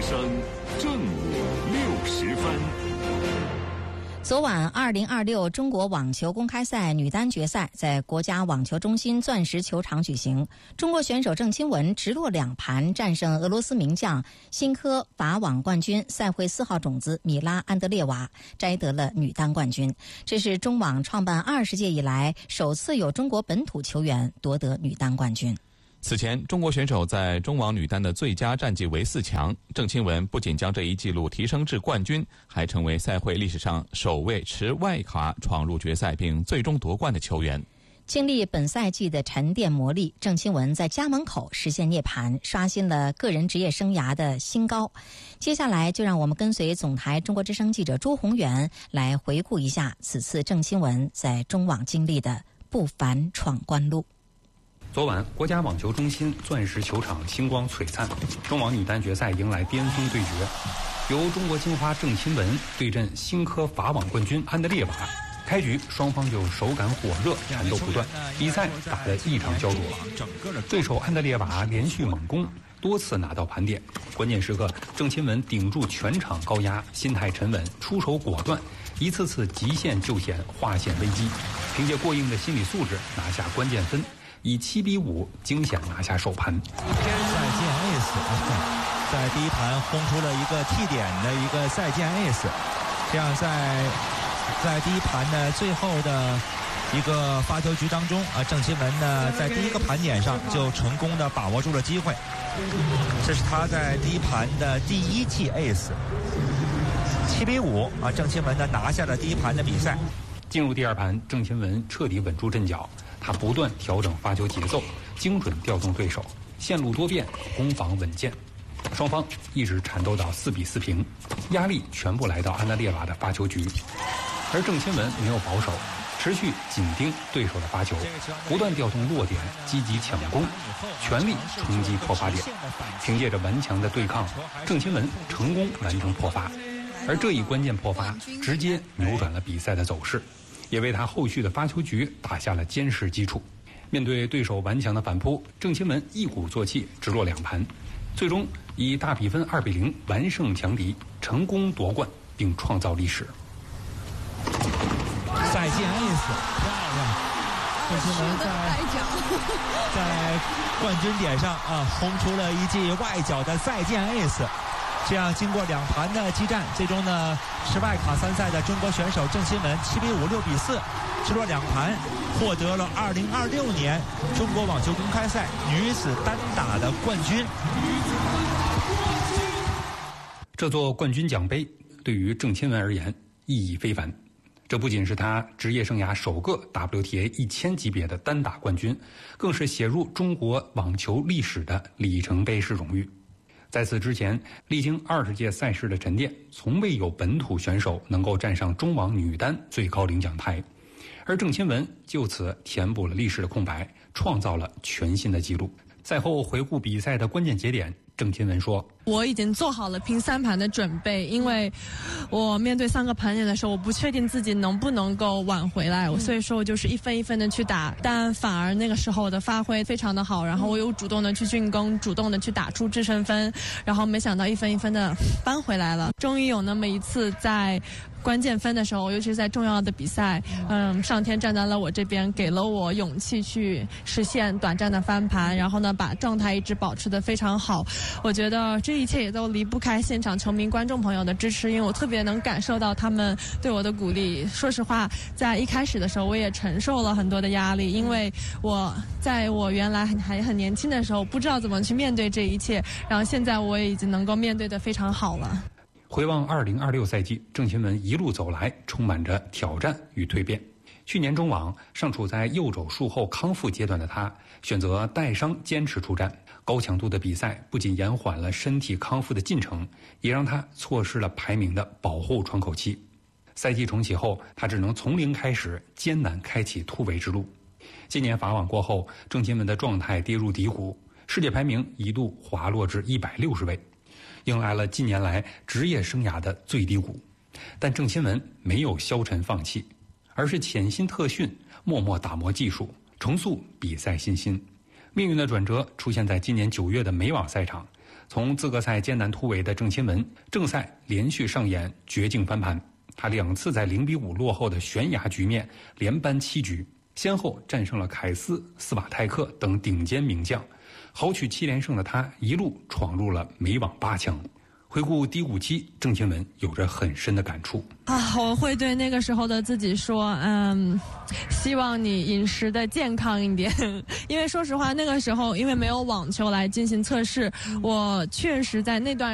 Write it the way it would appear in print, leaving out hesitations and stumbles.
之声正午60分。 昨晚2026中国网球公开赛女单决赛在国家网球中心钻石球场举行，中国选手郑钦文直落2盘战胜俄罗斯名将新科法网冠军赛会4号种子米拉安德烈娃，摘得了女单冠军。这是中网创办20届以来首次有中国本土球员夺得女单冠军。 此前，中国选手在中网女单的最佳战绩为4强。郑钦文不仅将这一纪录提升至冠军，还成为赛会历史上首位持外卡闯入决赛并最终夺冠的球员。 经历本赛季的沉淀磨砺，郑钦文在家门口实现涅槃，刷新了个人职业生涯的新高。接下来就让我们跟随总台中国之声记者朱宏元来回顾一下此次郑钦文在中网经历的不凡闯关路。 昨晚，国家网球中心钻石球场星光璀璨，中网女单决赛迎来巅峰对决，由中国金花郑钦文对阵新科法网冠军安德烈娃。开局双方就手感火热，缠斗不断，比赛打得异常焦灼。对手安德烈娃连续猛攻，多次拿到盘点，关键时刻郑钦文顶住全场高压，心态沉稳，出手果断，一次次极限救险，化险为夷，凭借过硬的心理素质拿下关键分，以7-5惊险拿下首盘。 赛键 ace 在第一盘轰出了一个T点的一个赛键 ace， 这样在第一盘的最后的一个发球局当中郑钦文呢在第一个盘点上就成功的把握住了机会，这是他在第一盘的第一记 ace。 7-5郑钦文呢拿下了第一盘的比赛。 进入第二盘，郑钦文彻底稳住阵脚，他不断调整发球节奏，精准调动对手，线路多变，攻防稳健。双方一直缠斗到4-4平，压力全部来到安德烈娃的发球局，而郑钦文没有保守，持续紧盯对手的发球，不断调动落点，积极抢攻，全力冲击破发点。凭借着顽强的对抗，郑钦文成功完成破发，而这一关键破发直接扭转了比赛的走势，也为他后续的发球局打下了坚实基础。面对对手顽强的反扑，郑钦文一鼓作气直落2盘，最终以大比分2-0完胜强敌，成功夺冠并创造历史。 赛键 ace 漂亮，郑钦文在冠军点上轰出了一记外角的赛键 ace。这样经过2盘的激战，最终呢持外卡参赛的中国选手郑钦文7-5 6-4直落2盘，获得了2026年中国网球公开赛女子单打的冠军。 这座冠军奖杯对于郑钦文而言意义非凡，这不仅是他职业生涯首个 WTA 1000级别的单打冠军，更是写入中国网球历史的里程碑式荣誉。在此之前，历经20届赛事的沉淀，从未有本土选手能够站上中网女单最高领奖台，而郑钦文就此填补了历史的空白，创造了全新的纪录。赛后回顾比赛的关键节点，郑钦文说：“ 我已经做好了拼3盘的准备，因为我面对3个盘点的时候，我不确定自己能不能够挽回来，所以说我就是一分一分的去打，但反而那个时候我的发挥非常的好，然后我有主动的去进攻，主动的去打出制胜分，然后没想到一分一分的扳回来了，终于有那么一次在关键分的时候，尤其是在重要的比赛，上天站在了我这边，给了我勇气去实现短暂的翻盘，然后呢把状态一直保持得非常好。我觉得这一切也都离不开现场球迷观众朋友的支持，因为我特别能感受到他们对我的鼓励。说实话，在一开始的时候我也承受了很多的压力，因为在我原来还很年轻的时候不知道怎么去面对这一切，然后现在我也已经能够面对得非常好了。 回望2026赛季，郑钦文一路走来充满着挑战与蜕变。去年中网尚处在右肘术后康复阶段的他，选择带伤坚持出战。高强度的比赛不仅延缓了身体康复的进程，也让他错失了排名的保护窗口期。赛季重启后，他只能从零开始，艰难开启突围之路。今年法网过后，郑钦文的状态跌入低谷，世界排名一度滑落至160位，迎来了近年来职业生涯的最低谷。但郑钦文没有消沉放弃，而是潜心特训，默默打磨技术，重塑比赛信心。命运的转折出现在今年9月的美网赛场， 从资格赛艰难突围的郑钦文，正赛连续上演绝境翻盘。他2次在0-5落后的悬崖局面连扳7局，先后战胜了凯斯、斯瓦泰克等顶尖名将，豪取7连胜的他一路闯入了美网8强。回顾低谷期，郑钦文有着很深的感触我会对那个时候的自己说，希望你饮食的健康一点，因为说实话那个时候因为没有网球来进行测试，我确实在那段